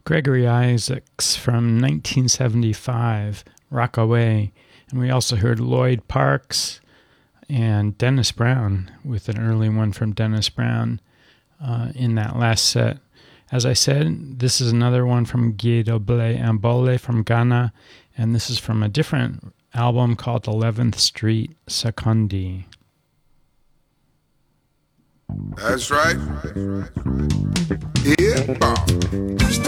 Gregory Isaacs from 1975, Rockaway. And we also heard Lloyd Parks and Dennis Brown with an early one from Dennis Brown in that last set. As I said, this is another one from Guy Doble Ambole from Ghana, and this is from a different album called 11th Street Secondi. That's right. Yeah.